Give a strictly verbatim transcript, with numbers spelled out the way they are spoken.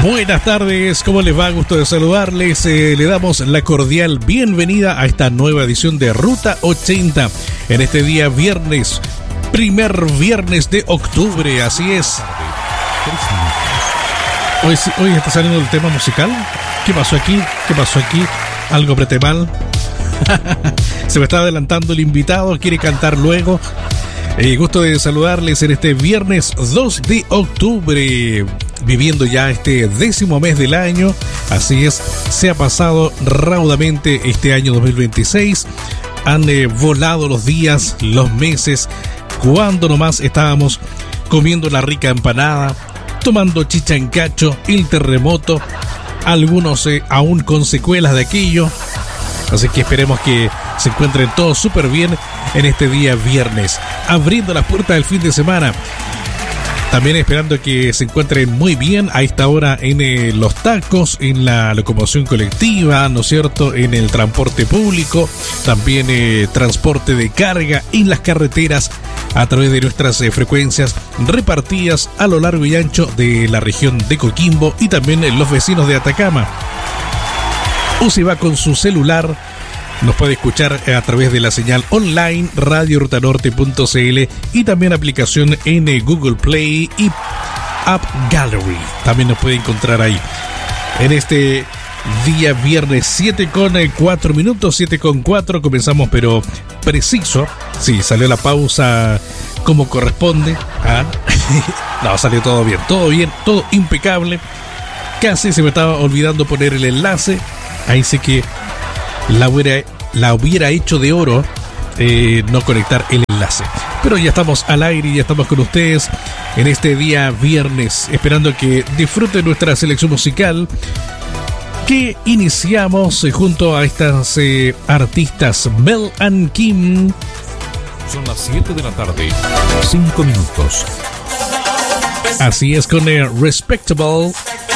Buenas tardes, ¿cómo les va? Gusto de saludarles. Eh, le damos la cordial bienvenida a esta nueva edición de Ruta ochenta en este día viernes, primer viernes de octubre, así es. Hoy, hoy está saliendo el tema musical. ¿Qué pasó aquí? ¿Qué pasó aquí? ¿Algo apreté mal? Se me está adelantando el invitado, quiere cantar luego. Eh, gusto de saludarles en este viernes dos de octubre, viviendo ya este décimo mes del año. Así es, se ha pasado raudamente este año dos mil veintiséis. Han eh, volado los días, los meses, cuando nomás estábamos comiendo la rica empanada, tomando chicha en cacho, el terremoto, algunos eh, aún con secuelas de aquello. Así que esperemos que se encuentren todos súper bien en este día viernes, abriendo las puertas del fin de semana. También esperando que se encuentren muy bien a esta hora en eh, los tacos, en la locomoción colectiva, ¿no es cierto?, en el transporte público, también eh, transporte de carga en las carreteras a través de nuestras eh, frecuencias repartidas a lo largo y ancho de la región de Coquimbo y también eh, los vecinos de Atacama. O si va con su celular, nos puede escuchar a través de la señal online radio ruta norte punto c l y también aplicación en Google Play y App Gallery. También nos puede encontrar ahí. En este día viernes, siete con cuatro minutos, siete con cuatro, comenzamos pero preciso. Sí, salió la pausa como corresponde. ¿Ah? No, salió todo bien, todo bien, todo impecable. Casi se me estaba olvidando poner el enlace. Ahí sí que la hubiera, la hubiera hecho de oro eh, no conectar el enlace. Pero ya estamos al aire y ya estamos con ustedes en este día viernes, esperando que disfruten nuestra selección musical que iniciamos eh, junto a estas eh, artistas Mel and Kim. Son las siete de la tarde, cinco minutos. Así es, con el Respectable.